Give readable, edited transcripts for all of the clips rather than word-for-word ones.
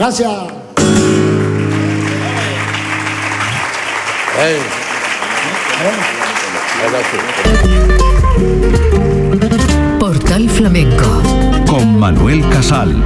Gracias. Portal Flamenco con Manuel Casal.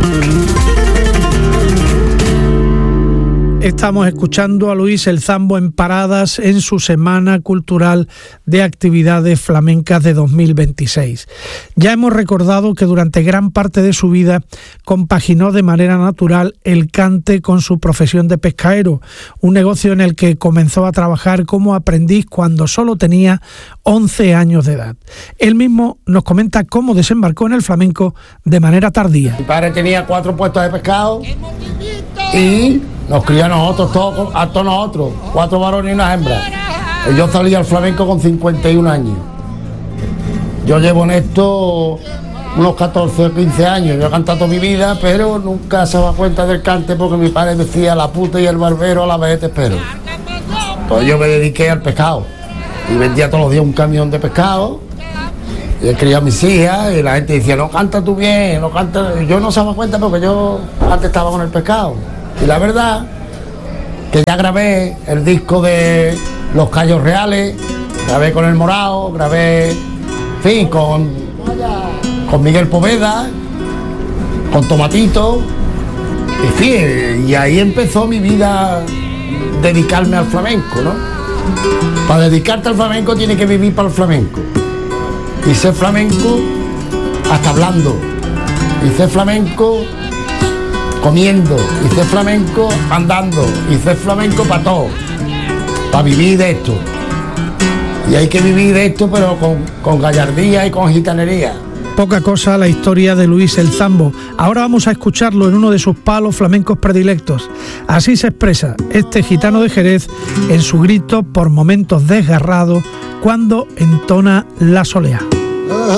Estamos escuchando a Luis El Zambo en Paradas en su Semana Cultural de Actividades Flamencas de 2026. Ya hemos recordado que durante gran parte de su vida compaginó de manera natural el cante con su profesión de pescaero, un negocio en el que comenzó a trabajar como aprendiz cuando solo tenía 11 años de edad. Él mismo nos comenta cómo desembarcó en el flamenco de manera tardía. Mi padre tenía 4 puestos de pescado y nos crió a nosotros, a todos nosotros, 4 varones y una hembra. Y yo salí al flamenco con 51 años. Yo llevo en esto unos 14 o 15 años. Yo he cantado toda mi vida, pero nunca se daba cuenta del cante porque mi padre decía la puta y el barbero a la vez te espero. Pues yo me dediqué al pescado y vendía todos los días un camión de pescado. Y he criado a mis hijas y la gente decía, no canta tú bien, no canta. Y yo no se daba cuenta porque yo antes estaba con el pescado. Y la verdad que ya grabé el disco de Los Callos Reales, grabé con El Morao, grabé, en fin, con Miguel Poveda, con Tomatito, en fin, y ahí empezó mi vida, dedicarme al flamenco, ¿no? Para dedicarte al flamenco tienes que vivir para el flamenco. Y ser flamenco hasta hablando, y ser flamenco comiendo, y ser flamenco andando, y ser flamenco para todo, para vivir de esto. Y hay que vivir de esto, pero con gallardía y con gitanería. Poca cosa la historia de Luis El Zambo. Ahora vamos a escucharlo en uno de sus palos flamencos predilectos. Así se expresa este gitano de Jerez en su grito por momentos desgarrado cuando entona la soleá.